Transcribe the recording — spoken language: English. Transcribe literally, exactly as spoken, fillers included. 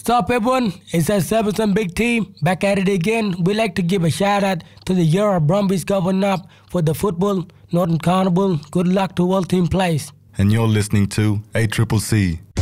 Stop everyone, it's our Silverstone big team back at it again. We'd like to give a shout out to the year our Brumbies going up for the football, Northern Carnival. Good luck to all team plays. And you're listening to A C C C.